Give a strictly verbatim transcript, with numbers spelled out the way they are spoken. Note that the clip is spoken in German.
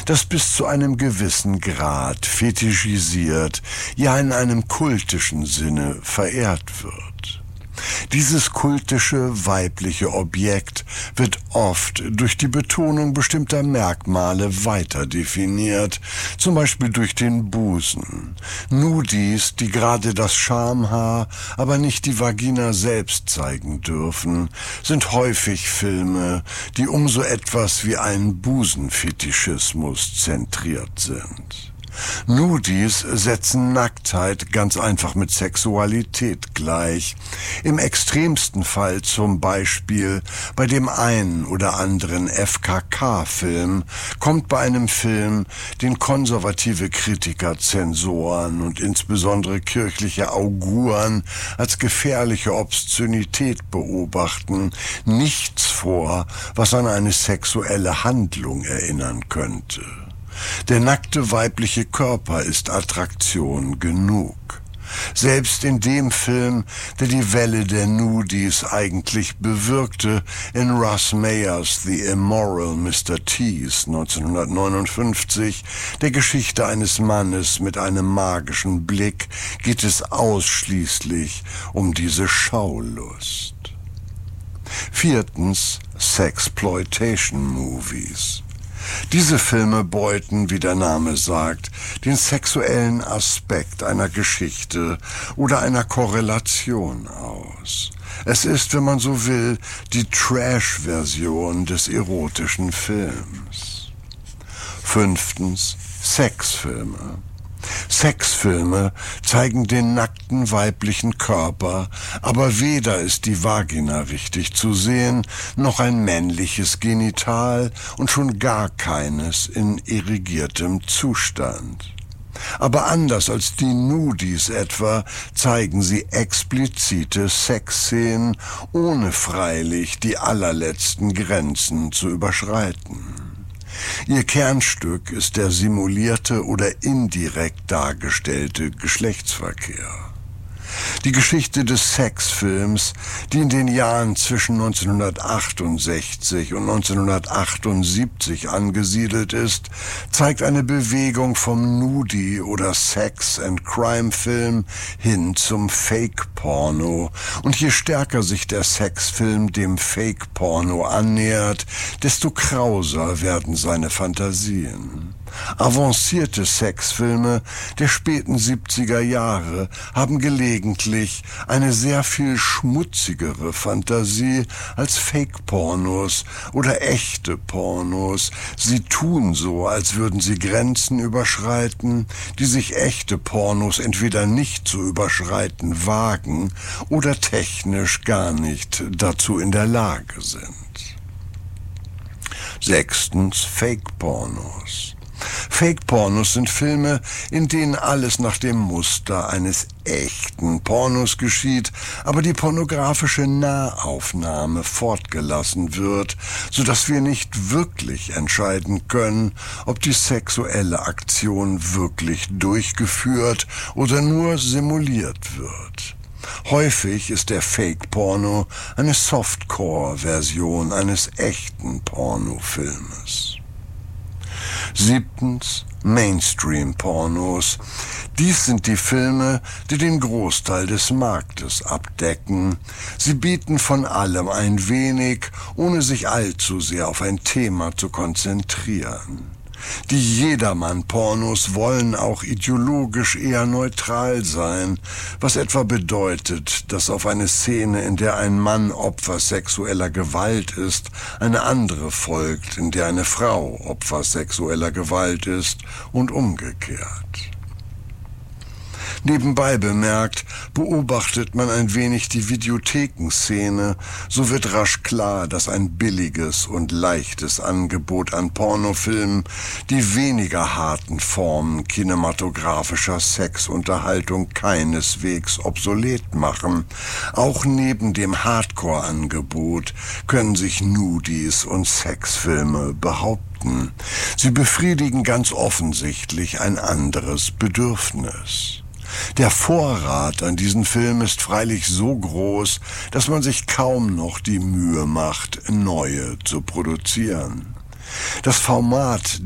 das bis zu einem gewissen Grad fetischisiert, ja in einem kultischen Sinne verehrt wird. Dieses kultische weibliche Objekt wird oft durch die Betonung bestimmter Merkmale weiter definiert, zum Beispiel durch den Busen. Nudis, die gerade das Schamhaar, aber nicht die Vagina selbst zeigen dürfen, sind häufig Filme, die um so etwas wie einen Busenfetischismus zentriert sind. Nudis setzen Nacktheit ganz einfach mit Sexualität gleich. Im extremsten Fall zum Beispiel bei dem einen oder anderen F K K-Film kommt bei einem Film, den konservative Kritiker, Zensoren und insbesondere kirchliche Auguren als gefährliche Obszönität beobachten, nichts vor, was an eine sexuelle Handlung erinnern könnte. Der nackte weibliche Körper ist Attraktion genug. Selbst in dem Film, der die Welle der Nudis eigentlich bewirkte, in Russ Meyers The Immoral Mister Tease neunzehnhundertneunundfünfzig, der Geschichte eines Mannes mit einem magischen Blick, geht es ausschließlich um diese Schaulust. Viertens, Sexploitation-Movies. Diese Filme beuten, wie der Name sagt, den sexuellen Aspekt einer Geschichte oder einer Korrelation aus. Es ist, wenn man so will, die Trash-Version des erotischen Films. Fünftens, Sexfilme. Sexfilme zeigen den nackten weiblichen Körper, aber weder ist die Vagina richtig zu sehen, noch ein männliches Genital und schon gar keines in erigiertem Zustand. Aber anders als die Nudis etwa zeigen sie explizite Sexszenen, ohne freilich die allerletzten Grenzen zu überschreiten. Ihr Kernstück ist der simulierte oder indirekt dargestellte Geschlechtsverkehr. Die Geschichte des Sexfilms, die in den Jahren zwischen neunzehnhundertachtundsechzig und neunzehnhundertachtundsiebzig angesiedelt ist, zeigt eine Bewegung vom Nudie- oder Sex-and-Crime-Film hin zum Fake-Porno. Und je stärker sich der Sexfilm dem Fake-Porno annähert, desto krauser werden seine Fantasien. Avancierte Sexfilme der späten siebziger Jahre haben gelegentlich eine sehr viel schmutzigere Fantasie als Fake-Pornos oder echte Pornos. Sie tun so, als würden sie Grenzen überschreiten, die sich echte Pornos entweder nicht zu überschreiten wagen oder technisch gar nicht dazu in der Lage sind. Sechstens, Fake-Pornos. Fake-Pornos sind Filme, in denen alles nach dem Muster eines echten Pornos geschieht, aber die pornografische Nahaufnahme fortgelassen wird, sodass wir nicht wirklich entscheiden können, ob die sexuelle Aktion wirklich durchgeführt oder nur simuliert wird. Häufig ist der Fake-Porno eine Softcore-Version eines echten Pornofilmes. Siebtens, Mainstream-Pornos. Dies sind die Filme, die den Großteil des Marktes abdecken. Sie bieten von allem ein wenig, ohne sich allzu sehr auf ein Thema zu konzentrieren. Die Jedermann-Pornos wollen auch ideologisch eher neutral sein, was etwa bedeutet, dass auf eine Szene, in der ein Mann Opfer sexueller Gewalt ist, eine andere folgt, in der eine Frau Opfer sexueller Gewalt ist und umgekehrt. Nebenbei bemerkt, beobachtet man ein wenig die Videothekenszene, so wird rasch klar, dass ein billiges und leichtes Angebot an Pornofilmen die weniger harten Formen kinematografischer Sexunterhaltung keineswegs obsolet machen. Auch neben dem Hardcore-Angebot können sich Nudis und Sexfilme behaupten. Sie befriedigen ganz offensichtlich ein anderes Bedürfnis. Der Vorrat an diesen Film ist freilich so groß, dass man sich kaum noch die Mühe macht, neue zu produzieren. Das Format